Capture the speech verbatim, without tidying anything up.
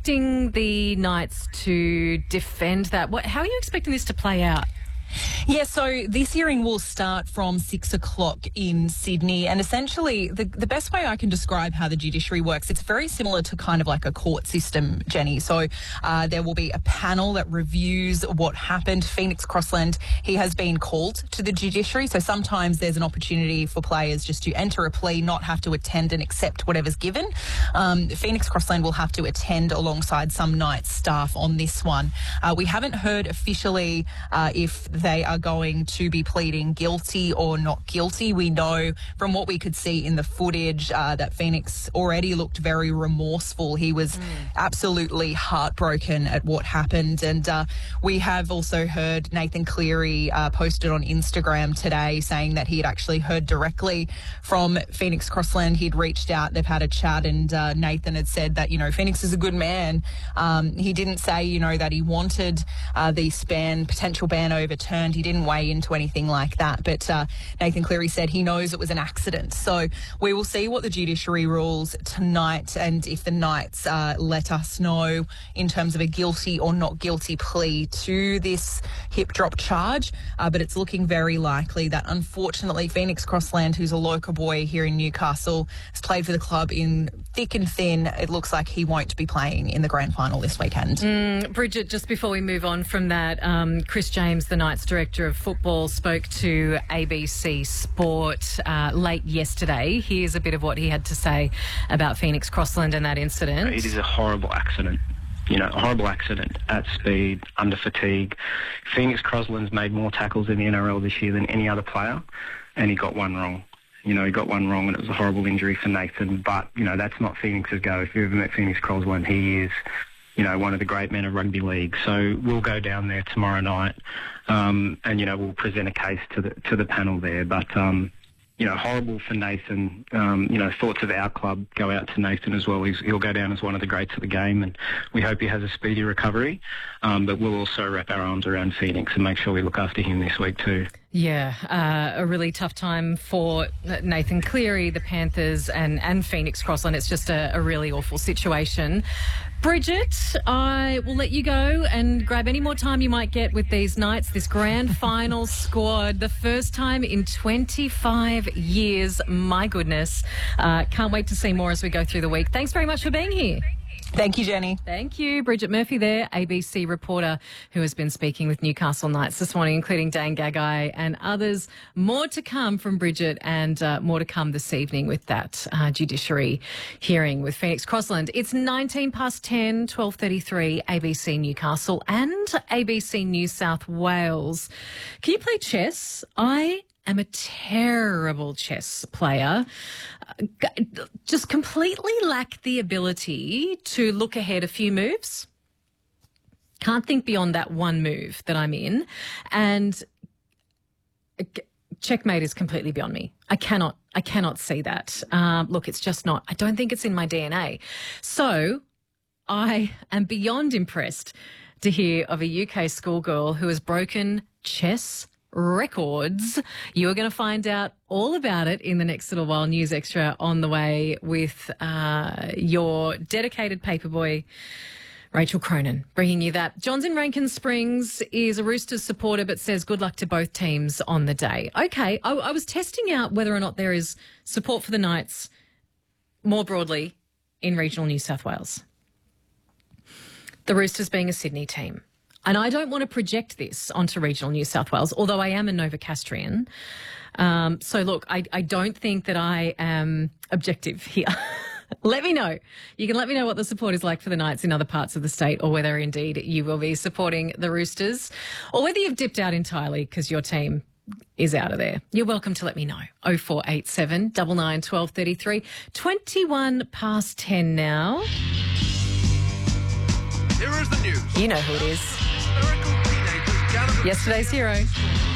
expecting the Knights to defend that? What, how are you expecting this to play out? Yeah, so this hearing will start from six o'clock in Sydney, and essentially the, the best way I can describe how the judiciary works, it's very similar to kind of like a court system, Jenny. So uh, there will be a panel that reviews what happened. Phoenix Crossland, he has been called to the judiciary, so sometimes there's an opportunity for players just to enter a plea, not have to attend and accept whatever's given. Um, Phoenix Crossland will have to attend alongside some Knights staff on this one. Uh, we haven't heard officially uh, if they are going to be pleading guilty or not guilty. We know from what we could see in the footage uh, that Phoenix already looked very remorseful. He was mm. absolutely heartbroken at what happened. And uh, we have also heard Nathan Cleary uh, posted on Instagram today saying that he had actually heard directly from Phoenix Crossland. He'd reached out, they've had a chat, and uh, Nathan had said that, you know, Phoenix is a good man. Um, he didn't say, you know, that he wanted uh, the ban, potential ban overturned. He didn't weigh into anything like that, but uh, Nathan Cleary said he knows it was an accident. So we will see what the judiciary rules tonight, and if the Knights uh, let us know in terms of a guilty or not guilty plea to this hip drop charge. Uh, but it's looking very likely that, unfortunately, Phoenix Crossland, who's a local boy here in Newcastle, has played for the club in thick and thin. It looks like he won't be playing in the grand final this weekend. Mm, Bridget, just before we move on from that, um, Chris James, the Knights Director of Football, spoke to A B C Sport uh, late yesterday. Here's a bit of what he had to say about Phoenix Crossland and that incident. It is a horrible accident. You know, a horrible accident at speed, under fatigue. Phoenix Crossland's made more tackles in the N R L this year than any other player, and he got one wrong. You know, he got one wrong, and it was a horrible injury for Nathan. But, you know, that's not Phoenix's go. If you've ever met Phoenix Crossland, he is, you know, one of the great men of rugby league. So we'll go down there tomorrow night, um, and, you know, we'll present a case to the to the panel there. But, um, you know, horrible for Nathan. Um, you know, thoughts of our club go out to Nathan as well. He's, he'll go down as one of the greats of the game, and we hope he has a speedy recovery. Um, but we'll also wrap our arms around Phoenix and make sure we look after him this week too. Yeah, uh, a really tough time for Nathan Cleary, the Panthers, and, and Phoenix Crossland. It's just a, a really awful situation. Bridget, I will let you go and grab any more time you might get with these Knights, this grand final squad. The first time in twenty-five years. My goodness. Uh, can't wait to see more as we go through the week. Thanks very much for being here. Thank you, Jenny. Thank you. Bridget Murphy there, A B C reporter who has been speaking with Newcastle Knights this morning, including Dane Gagai and others. More to come from Bridget, and uh, more to come this evening with that uh, judiciary hearing with Phoenix Crossland. It's nineteen past ten, twelve thirty-three, A B C Newcastle and A B C New South Wales. Can you play chess? I am a terrible chess player. Just completely lack the ability to look ahead a few moves. Can't think beyond that one move that I'm in. And checkmate is completely beyond me. I cannot, I cannot see that. Um, look, it's just not, I don't think it's in my D N A. So I am beyond impressed to hear of a U K schoolgirl who has broken chess records. You're going to find out all about it in the next little while. News Extra on the way with uh, your dedicated paperboy, Rachel Cronin, bringing you that. John's in Rankine Springs is a Roosters supporter but says good luck to both teams on the day. Okay, I, I was testing out whether or not there is support for the Knights more broadly in regional New South Wales. The Roosters being a Sydney team. And I don't want to project this onto regional New South Wales, although I am a Novocastrian. Um, so, look, I, I don't think that I am objective here. Let me know. You can let me know what the support is like for the Knights in other parts of the state, or whether indeed you will be supporting the Roosters, or whether you've dipped out entirely because your team is out of there. You're welcome to let me know. oh four eight seven, nine nine, one two three three. twenty-one past ten now. Here is the news. You know who it is. Yesterday's hero.